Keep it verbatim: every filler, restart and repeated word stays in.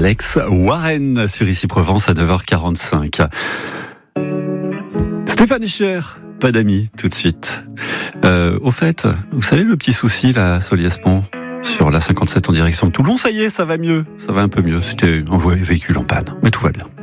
Alex Warren sur Ici Provence à neuf heures quarante-cinq. Stéphane Echer, pas d'amis tout de suite. Euh, au fait, vous savez le petit souci là, Soliespont, sur la cinquante-sept en direction de Toulon, ça y est, ça va mieux, ça va un peu mieux. C'était un véhicule en panne, mais tout va bien.